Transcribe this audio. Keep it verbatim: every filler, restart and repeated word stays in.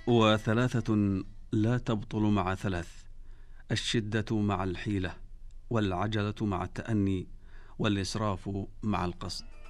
وثلاثة لا تبطل مع ثلاث: الشدة مع الحيلة، والعجلة مع التأني، والإسراف مع القصد.